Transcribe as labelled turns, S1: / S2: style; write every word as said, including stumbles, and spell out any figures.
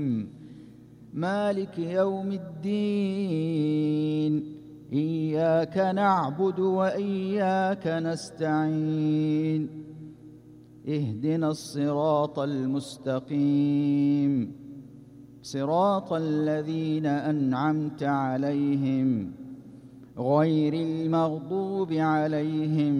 S1: مالك يوم الدين إياك نعبد وإياك نستعين اهدنا الصراط المستقيم صراط الذين أنعمت عليهم غير المغضوب عليهم